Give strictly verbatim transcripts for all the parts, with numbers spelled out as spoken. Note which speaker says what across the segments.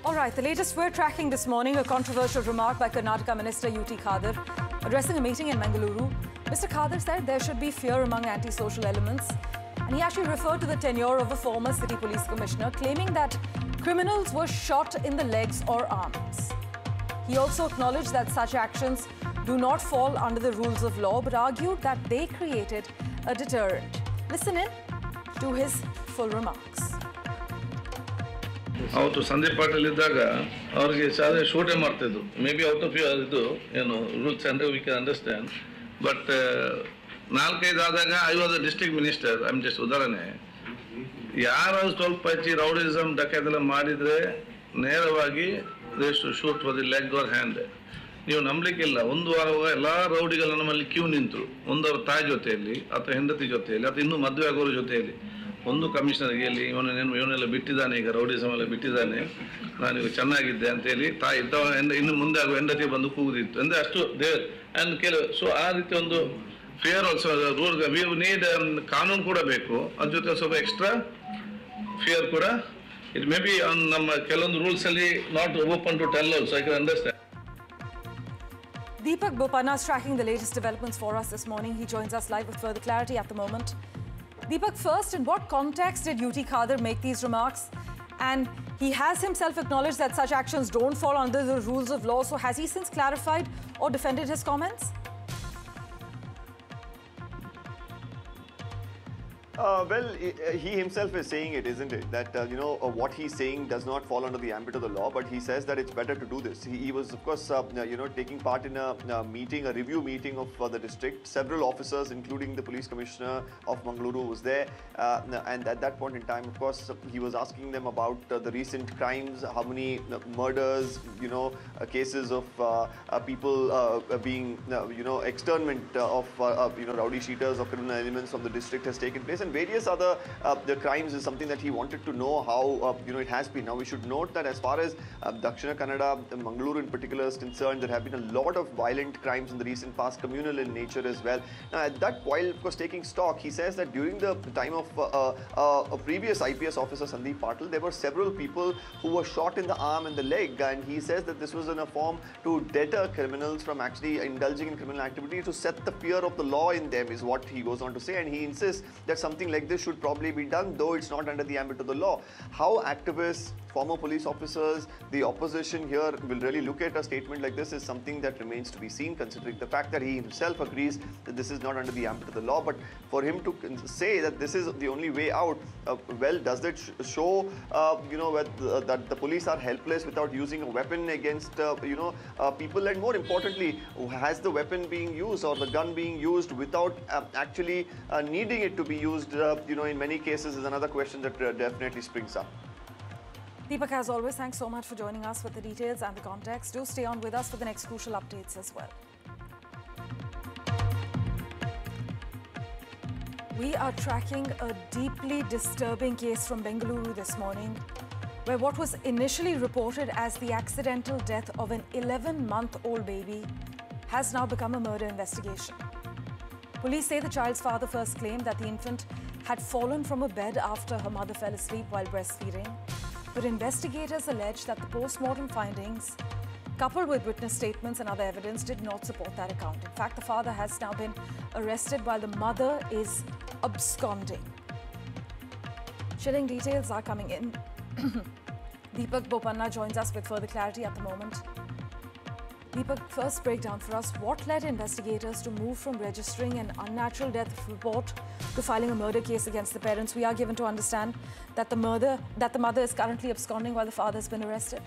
Speaker 1: All right, the latest we're tracking this morning, a controversial remark by Karnataka Minister U T Khadar. Addressing a meeting in Bengaluru, Mister Khadar said there should be fear among anti-social elements. And he actually referred to the tenure of a former city police commissioner, claiming that criminals were shot in the legs or arms. He also acknowledged that such actions do not fall under the rules of law, but argued that they created a deterrent. Listen in to his full remarks.
Speaker 2: ಅವತ್ತು ಸಂದೀಪ್ ಪಾಟೀಲ್ ಇದ್ದಾಗ ಅವರಿಗೆ ಸಾಧಾರಣ ಶೂಟೇ ಮಾಡ್ತಿದ್ದು may be out of ಇದು ಏನು rules ಅಂದರೆ we can understand but ನಾಲ್ಕೈದು ಆದಾಗ I was a district minister I am just ಉದಾಹರಣೆ ಯಾರು ಸ್ವಲ್ಪ ಹೆಚ್ಚಿ ರೌಡಿಸಮ್ ಡಕೆದೆಲ್ಲ ಮಾಡಿದರೆ ನೇರವಾಗಿ ದೇಶು shoot for the leg R hand ನೀವು ನಂಬಲಿಕ್ಕಿಲ್ಲ ಒಂದು ವಾರ ಎಲ್ಲ ರೌಡಿಗಳು ನಮ್ಮಲ್ಲಿ ಕ್ಯೂ ನಿಂತರು ಒಂದವ್ರ ತಾಯಿ ಜೊತೆಯಲ್ಲಿ ಅಥವಾ ಹೆಂಡತಿ ಜೊತೆಯಲ್ಲಿ ಅಥವಾ ಇನ್ನೂ ಮದುವೆ ಆಗೋರ ಜೊತೆಯಲ್ಲಿ ಒಂದು ಕಮಿಷನರ್ಗೆ ಹೇಳಿ ಇವನೇನು ಇವನೆಲ್ಲ ಬಿಟ್ಟಿದ್ದಾನೆ ಈಗ ರೌಡಿಸಮ್ ಎಲ್ಲ ಬಿಟ್ಟಿದ್ದಾನೆ ನಾನೀಗ ಚೆನ್ನಾಗಿದ್ದೆ ಅಂತೇಳಿ ತಾಯಿ ಇದ್ದವ ಹೆಂಡ ಇನ್ನು ಮುಂದೆ ಆಗುವ ಹೆಂಡತಿ ಬಂದು ಕೂಗುದಿತ್ತು ಅಂದರೆ ಅಷ್ಟು ದೇ ಆ್ಯಂಡ್ ಕೆಲವು ಸೊ ಆ ರೀತಿ ಒಂದು fear also rule we need ಕಾನೂನು ಕೂಡ ಬೇಕು ಅದ್ರ ಜೊತೆ ಸ್ವಲ್ಪ ಎಕ್ಸ್ಟ್ರಾ ಫಿಯರ್ ಕೂಡ ಇಟ್ ಮೇ ಬಿ ನಮ್ಮ ಕೆಲವೊಂದು ರೂಲ್ಸಲ್ಲಿ not open to tell also I can understand.
Speaker 1: Deepak Bopanna is tracking the latest developments for us this morning. He joins us live with further clarity at the moment. Deepak, first, in what context did U T Khadar make these remarks? And he has himself acknowledged that such actions don't fall under the rules of law. So has he since clarified or defended his comments?
Speaker 3: Uh, well, he himself is saying it, isn't it? That, uh, you know, uh, what he's saying does not fall under the ambit of the law, but he says that it's better to do this. He, he was, of course, uh, you know, taking part in a, a meeting, a review meeting of uh, the district. Several officers, including the police commissioner of Mangaluru, was there. Uh, and at that point in time, of course, he was asking them about uh, the recent crimes, how many uh, murders, you know, uh, cases of uh, uh, people uh, being, uh, you know, externment uh, of, uh, uh, you know, rowdy sheeters or criminal elements from the district has taken place. And various other uh, the crimes is something that he wanted to know how uh, you know it has been. Now we should note that as far as uh, Dakshina Kannada, Mangaluru in particular is concerned, there have been a lot of violent crimes in the recent past, communal in nature as well. Now at that, while of course taking stock, he says that during the time of uh, uh, a previous I P S officer Sandeep Patil, there were several people who were shot in the arm and the leg, and he says that this was in a form to deter criminals from actually indulging in criminal activity, to set the fear of the law in them, is what he goes on to say. And he insists that something like this should probably be done, though it's not under the ambit of the law. How activists, former police officers, the opposition here will really look at a statement like this is something that remains to be seen, considering the fact that he himself agrees that this is not under the ambit of the law. But for him to say that this is the only way out, uh, well, does that sh show, uh, you know, that, uh, that the police are helpless without using a weapon against, uh, you know, uh, people? And more importantly, has the weapon being used or the gun being used without uh, actually uh, needing it to be used, uh, you know, in many cases, is another question that uh, definitely springs up.
Speaker 1: Deepak, as always, thanks so much for joining us with the details and the context. Do stay on with us for the next crucial updates as well. We are tracking a deeply disturbing case from Bengaluru this morning, where what was initially reported as the accidental death of an eleven-month-old baby has now become a murder investigation. Police say the child's father first claimed that the infant had fallen from a bed after her mother fell asleep while breastfeeding. But investigators allege that the post-mortem findings, coupled with witness statements and other evidence, did not support that account. In fact, the father has now been arrested while the mother is absconding. Chilling details are coming in. Deepak Bopanna joins us with further clarity at the moment. Deepak, first break down for us what led investigators to move from registering an unnatural death report to filing a murder case against the parents. We are given to understand that the murder that the mother is currently absconding while the father has been arrested.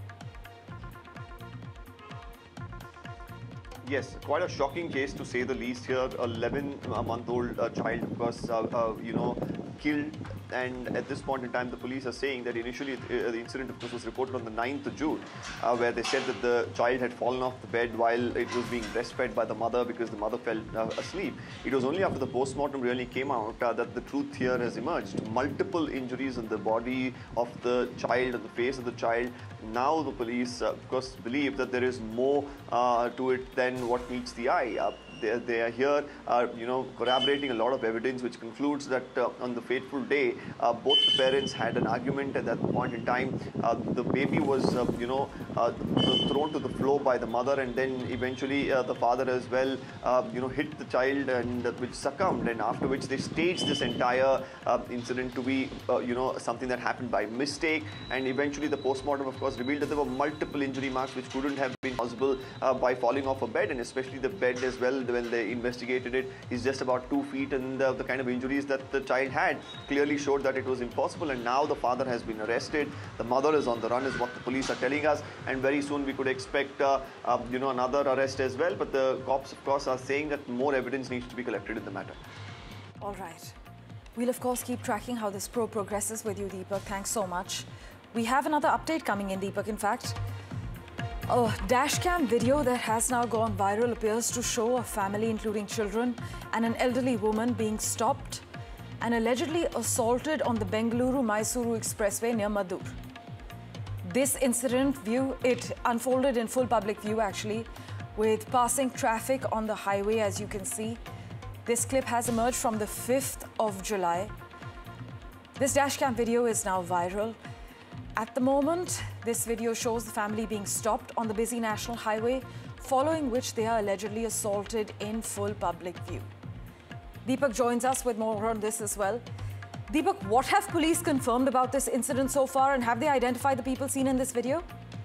Speaker 3: Yes, quite a shocking case to say the least here. eleven-month-old uh, child, of course, uh, uh, you know, killed. And at this point in time, the police are saying that initially uh, the incident, of course, was reported on the ninth of June, uh, where they said that the child had fallen off the bed while it was being breastfed by the mother because the mother fell uh, asleep. It was only after the post-mortem really came out uh, that the truth here has emerged. Multiple injuries on the body of the child, on the face of the child. Now the police, uh, of course, believe that there is more uh, to it than what meets the eye. Uh, they, they are here, uh, you know, corroborating a lot of evidence which concludes that uh, on the fateful day, uh, both the parents had an argument at that point in time. Uh, the baby was, uh, you know, uh, thrown to the floor by the mother, and then eventually uh, the father as well, uh, you know, hit the child, and uh, which succumbed, and after which they staged this entire uh, incident to be, uh, you know, something that happened by mistake, and eventually the postmortem, of course, revealed that there were multiple injury marks which couldn't have been possible uh, by falling off a bed, and especially the bed as well, when they investigated it, is just about two feet, and uh, the kind of injuries that the child had clearly showed that it was impossible, and now the father has been arrested. The mother is on the run, is what the police are telling us, and very soon we could expect, uh, uh, you know, another arrest as well, but the cops, of course, are saying that more evidence needs to be collected in the matter.
Speaker 1: All right. We'll, of course, keep tracking how this probe progresses with you, Deepak. Thanks so much. We have another update coming in, Deepak. In fact, a dashcam video that has now gone viral appears to show a family, including children and an elderly woman, being stopped and allegedly assaulted on the Bengaluru-Mysuru Expressway near Maddur. This incident view, it unfolded in full public view, actually, with passing traffic on the highway, as you can see. This clip has emerged from the fifth of July. This dashcam video is now viral. At the moment, this video shows the family being stopped on the busy national highway, following which they are allegedly assaulted in full public view. Deepak joins us with more on this as well. Deepak, what have police confirmed about this incident so far, and have they identified the people seen in this video?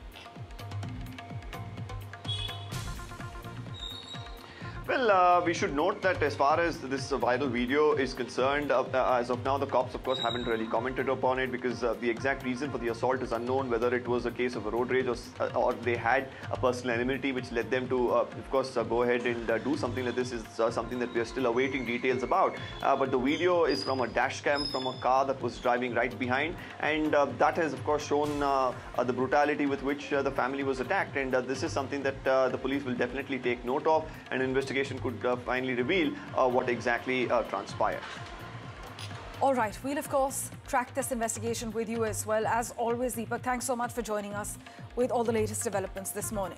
Speaker 3: Well, uh, we should note that as far as this uh, viral video is concerned, uh, uh, as of now, the cops, of course, haven't really commented upon it, because uh, the exact reason for the assault is unknown, whether it was a case of a road rage or, uh, or they had a personal enmity which led them to, uh, of course, uh, go ahead and uh, do something like this is uh, something that we are still awaiting details about. Uh, but the video is from a dash cam from a car that was driving right behind, and uh, that has, of course, shown uh, uh, the brutality with which uh, the family was attacked. And uh, this is something that uh, the police will definitely take note of, and investigation could uh, finally reveal uh, what exactly uh, transpired.
Speaker 1: All right, we'll of course track this investigation with you as well. As always, Deepak, thanks so much for joining us with all the latest developments this morning.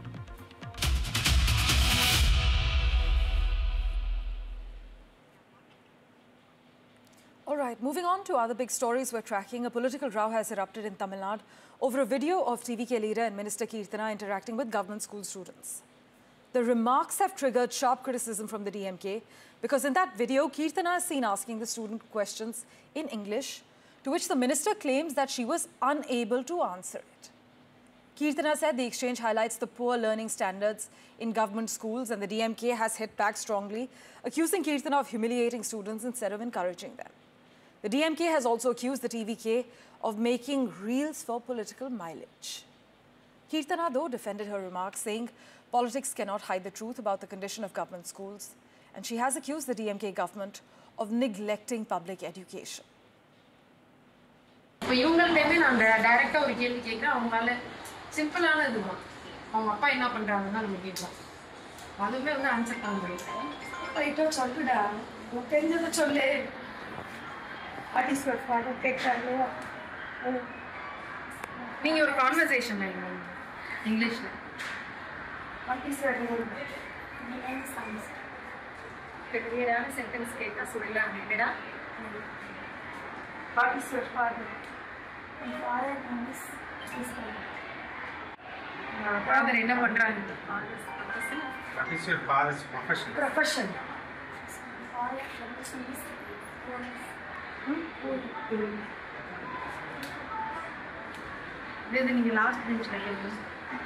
Speaker 1: All right, moving on to other big stories we're tracking. A political row has erupted in Tamil Nadu over a video of T V K leader and Minister Keerthana interacting with government school students. The remarks have triggered sharp criticism from the D M K because in that video, Keerthana is seen asking the student questions in English, to which the minister claims that she was unable to answer it. Keerthana said the exchange highlights the poor learning standards in government schools, and the D M K has hit back strongly, accusing Keerthana of humiliating students instead of encouraging them. The D M K has also accused the T V K of making reels for political mileage. Keerthana, though, defended her remarks, saying politics cannot hide the truth about the condition of government schools, and she has accused the D M K government of neglecting public education.
Speaker 4: இப்போ இவங்கள்ட்டேமே நான் டைரெக்டாக ஒரு கேள்வி கேட்குறேன். அவங்களால சிம்பிளான இதுதான், அவங்க அப்பா என்ன பண்ணுறாங்கன்னா நம்ம கேட்கலாம், அதுவுமே வந்து ஆன்சர் பண்ண முடியும். ரைட்டாக சொல்லுடா, உனக்கு தெரிஞ்சதை சொல்லு. கேட்குறாங்க. நீங்கள் ஒரு கான்வர்சேஷன் இங்கிலீஷில் ஏதாவது சென்டென்ஸ் கேட்டால் சொல்லலாம் இல்லைடா. ஃபாதர் என்ன பண்ணுறாங்க? ப்ரொஃபஷன். இது நீங்கள் லாஸ்ட் பெஞ்சில் கேட்கணும்.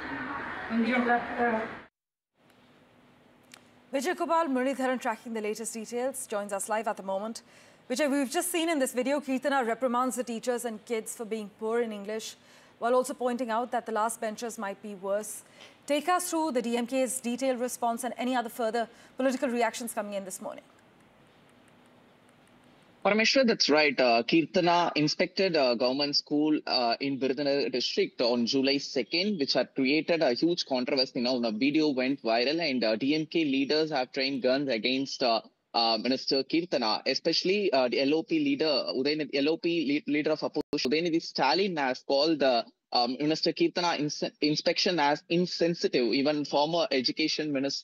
Speaker 1: Vijay Gopal Muralidharan, tracking the latest details, joins us live at the moment. Vijay, we've just seen in this video, Keerthana reprimands the teachers and kids for being poor in English, while also pointing out that the last benchers might be worse. Take us through the D M K's detailed response and any other further political reactions coming in this morning.
Speaker 5: Parameshwar, that's right. Uh, Keerthana inspected a government school uh, in Virudhunagar district on July second, which had created a huge controversy. Now, the video went viral, and uh, D M K leaders have trained guns against uh, uh, Minister Keerthana, especially uh, the L O P leader, Udayanidhi, L O P lead, leader of opposition, Udayanidhi Stalin, has called the um, Minister Keerthana ins inspection as insensitive. Even former Education Minister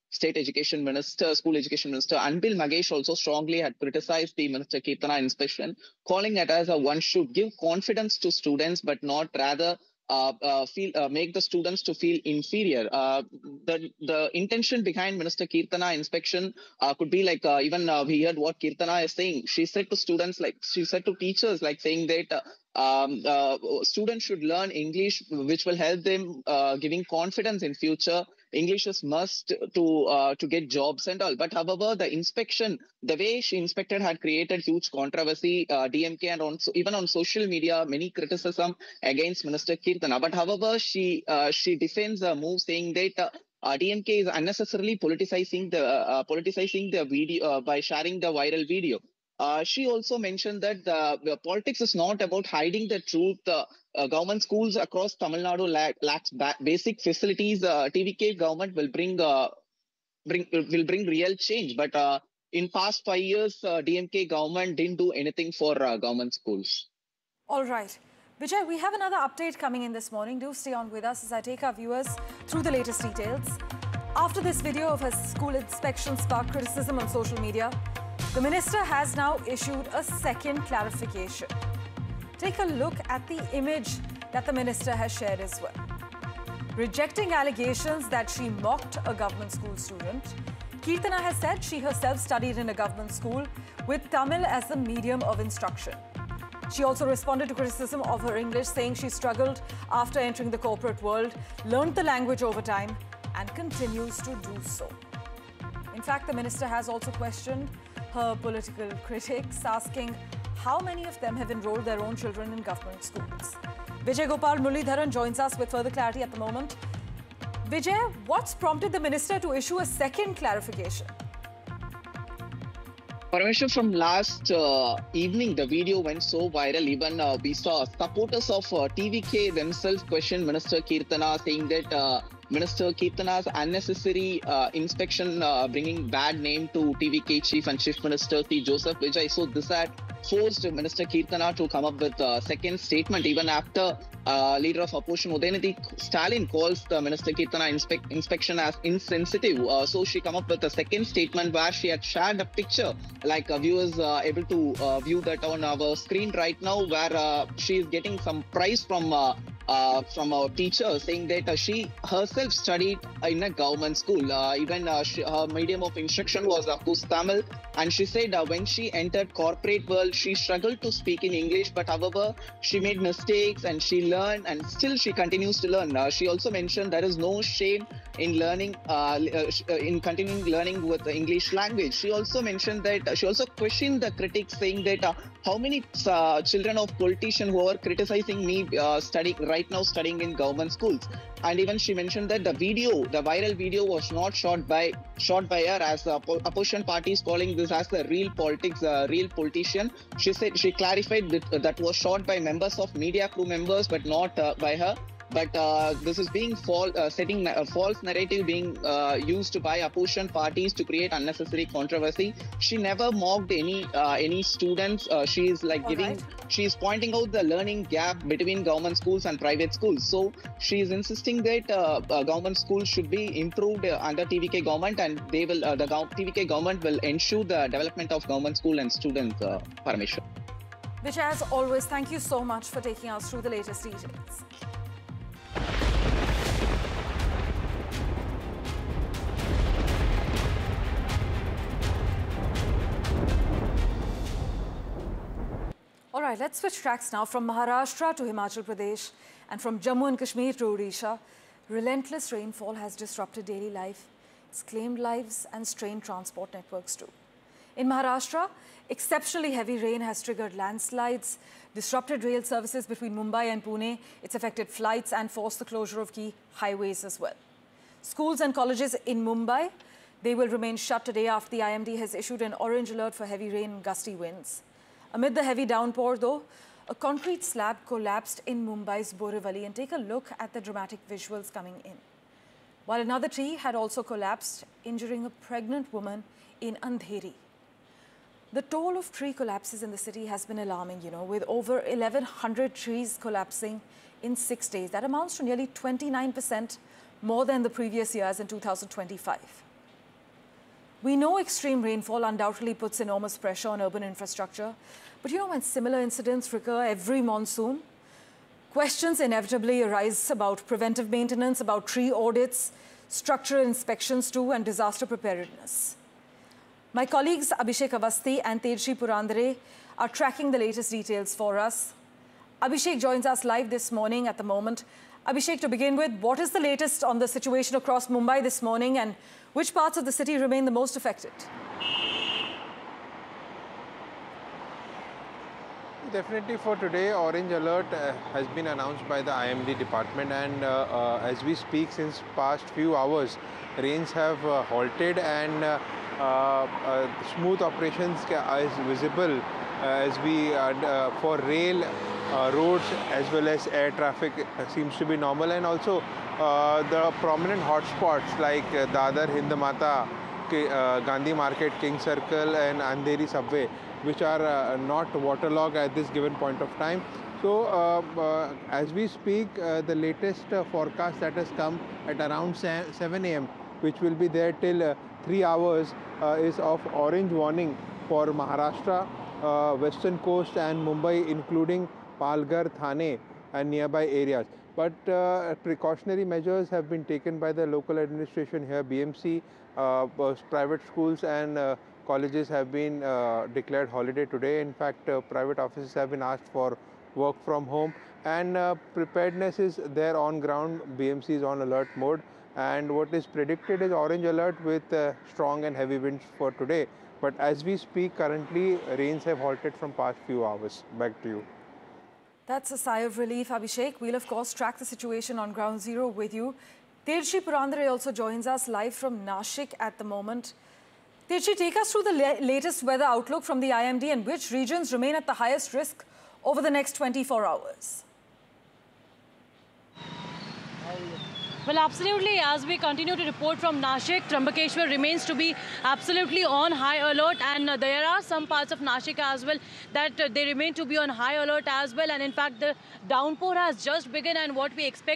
Speaker 5: State Education Minister, School Education Minister Anbil Magesh also strongly had criticized the Minister Kirtana inspection, calling it as a one should give confidence to students, but not rather uh, uh, feel uh, make the students to feel inferior. Uh, the the intention behind Minister Kirtana inspection uh, could be like uh, even uh, we heard what Kirtana is saying. She said to students like she said to teachers like saying that. Uh, Um, uh, students should learn English, which will help them uh, giving confidence in future. English is must to uh, to get jobs and all. But however, the inspection, the way she inspected had created huge controversy. Uh, D M K and on, even on social media, many criticism against Minister Kirtana. But however, she uh, she defends the move, saying that. Uh, Uh, D M K is unnecessarily politicizing the uh, politicizing the video uh, by sharing the viral video. Uh, she also mentioned that the, the politics is not about hiding the truth. Uh, uh, government schools across Tamil Nadu lack, lacks ba- basic facilities. Uh, T V K government will bring uh, bring will bring real change. But uh, in past five years, uh, D M K government didn't do anything for uh, government schools.
Speaker 1: All right. Vijay, we have another update coming in this morning. Do stay on with us as I take our viewers through the latest details. After this video of her school inspection sparked criticism on social media, the minister has now issued a second clarification. Take a look at the image that the minister has shared as well. Rejecting allegations that she mocked a government school student, Kirtana has said she herself studied in a government school with Tamil as the medium of instruction. She also responded to criticism of her English, saying she struggled after entering the corporate world, learned the language over time, and continues to do so. In fact, the minister has also questioned her political critics, asking how many of them have enrolled their own children in government schools. Vijay Gopal Muralidharan joins us with further clarity at the moment. Vijay, what's prompted the minister to issue a second clarification?
Speaker 5: Parameshwar, from last uh, evening, the video went so viral. Even uh, we saw supporters of uh, T V K themselves question Minister Kirtana, saying that uh, Minister Kirtana's unnecessary uh, inspection uh, bringing bad name to T V K Chief and Chief Minister C. Joseph Vijay. So this had forced Minister Kirtana to come up with a second statement, even after uh, leader of opposition Udayanidhi Stalin calls the Minister Kirtana inspec inspection as insensitive. Uh, so she come up with a second statement where she had shared a picture, like uh, viewers uh, able to uh, view that on our screen right now, where uh, she is getting some prize from uh, Uh, from our teacher, saying that uh, she herself studied in a government school. Uh, even uh, she, her medium of instruction was, of course, Tamil. And she said uh, when she entered corporate world, she struggled to speak in English. But however, she made mistakes and she learned, and still she continues to learn. Uh, she also mentioned there is no shame in learning, uh, in continuing learning with the English language. She also mentioned that uh, she also questioned the critics, saying that uh, how many uh, children of politicians who are criticizing me uh, studying right now studying in government schools. And even she mentioned that the video, the viral video, was not shot by shot by her, as uh, opposition parties calling this as the real politics, uh, real politician. She said she clarified that uh, that was shot by members of media crew members, but not uh, by her. But uh, this is being false, uh, setting a false narrative being uh, used by opposition parties to create unnecessary controversy. She never mocked any uh, any students. Uh, she is like
Speaker 1: All
Speaker 5: giving,
Speaker 1: right.
Speaker 5: she is pointing out the learning gap between government schools and private schools. So she is insisting that uh, uh, government schools should be improved uh, under T V K government, and they will uh, the T V K government will ensure the development of government school and students. Uh, Parameshwar.
Speaker 1: Vijay, as always, thank you so much for taking us through the latest details. All right, let's switch tracks now from Maharashtra to Himachal Pradesh and from Jammu and Kashmir to Odisha. Relentless rainfall has disrupted daily life. It's claimed lives and strained transport networks too. In Maharashtra, exceptionally heavy rain has triggered landslides, disrupted rail services between Mumbai and Pune. It's affected flights and forced the closure of key highways as well. Schools and colleges in Mumbai, they will remain shut today after the I M D has issued an orange alert for heavy rain and gusty winds. Amid the heavy downpour, though, a concrete slab collapsed in Mumbai's Borivali, and take a look at the dramatic visuals coming in. While another tree had also collapsed, injuring a pregnant woman in Andheri. The toll of tree collapses in the city has been alarming, you know, with over eleven hundred trees collapsing in six days. That amounts to nearly twenty-nine percent more than the previous years in two thousand twenty-five. We know extreme rainfall undoubtedly puts enormous pressure on urban infrastructure. But you know, when similar incidents recur every monsoon, questions inevitably arise about preventive maintenance, about tree audits, structural inspections too, and disaster preparedness. My colleagues Abhishek Avasthi and Tejashree Purandare are tracking the latest details for us. Abhishek joins us live this morning at the moment. Abhishek, to begin with, what is the latest on the situation across Mumbai this morning, and which parts of the city remain the most affected?
Speaker 6: Definitely for today, orange alert uh, has been announced by the I M D department, and uh, uh, as we speak, since past few hours, rains have uh, halted, and uh, uh, uh, smooth operations is visible uh, as we uh, uh, for rail, uh, roads as well as air traffic seems to be normal, and also uh, the prominent hotspots like uh, Dadar, Hindmata, uh, Gandhi Market, King Circle, and Andheri subway, which are uh, not waterlogged at this given point of time. So uh, uh, as we speak, uh, the latest uh, forecast that has come at around seven A M, which will be there till uh, three hours, uh, is of orange warning for Maharashtra, uh, western coast and Mumbai, including Palghar, Thane and nearby areas. But uh, precautionary measures have been taken by the local administration here. B M C, uh, private schools and uh, colleges have been uh, declared holiday today. In fact, uh, private offices have been asked for work from home, and uh, preparedness is there on ground. B M C is on alert mode, and what is predicted is orange alert with uh, strong and heavy winds for today. But as we speak, currently rains have halted from past few hours. Back to you.
Speaker 1: That's a sigh of relief, Abhishek. We'll, of course, track the situation on ground zero with you. Tejashree Purandare also joins us live from Nashik at the moment. Tejashree, take us through the la latest weather outlook from the I M D and which regions remain at the highest risk over the next twenty-four hours.
Speaker 7: Well, absolutely. As we continue to report from Nashik, Trambakeshwar remains to be absolutely on high alert, and uh, there are some parts of Nashik as well that uh, they remain to be on high alert as well. And in fact, the downpour has just begun, and what we expect